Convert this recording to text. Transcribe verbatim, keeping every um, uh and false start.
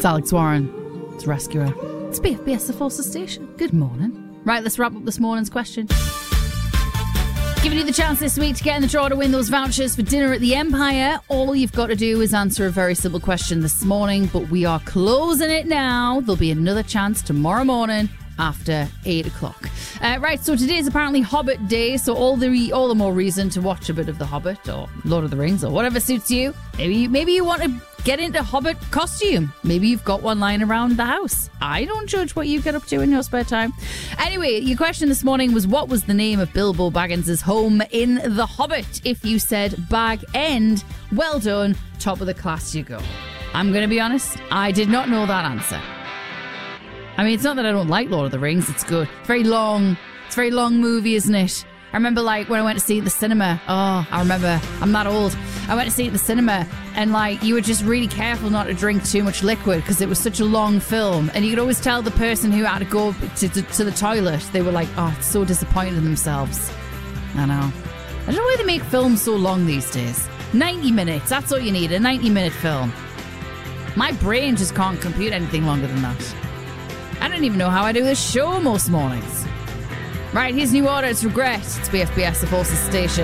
It's Alex Warren. It's Rescuer. It's B F B S, the Forces Station. Good morning. Right, let's wrap up this morning's question. Giving you the chance this week to get in the draw to win those vouchers for dinner at the Empire. All you've got to do is answer a very simple question this morning, but we are closing it now. There'll be another chance tomorrow morning after eight o'clock. Uh, right, so today is apparently Hobbit Day, so all the all the more reason to watch a bit of The Hobbit or Lord of the Rings or whatever suits you. Maybe maybe you want to get into Hobbit costume. Maybe you've got one lying around the house. I don't judge what you get up to in your spare time. Anyway, your question this morning was, what was the name of Bilbo Baggins' home in The Hobbit? If you said Bag End, well done, top of the class you go. I'm going to be honest, I did not know that answer. I mean, it's not that I don't like Lord of the Rings, it's good. It's very long. It's a very long movie, isn't it? I remember, like, when I went to see it at the cinema. Oh, I remember. I'm that old. I went to see it at the cinema, and, like, you were just really careful not to drink too much liquid because it was such a long film. And you could always tell the person who had to go to, to, to the toilet, they were like, oh, so disappointed in themselves. I know. I don't know why they make films so long these days. ninety minutes. That's all you need, a ninety minute film. My brain just can't compute anything longer than that. I don't even know how I do this show most mornings. Right, here's New Order. It's Regret. It's B F B S, the Forces Station.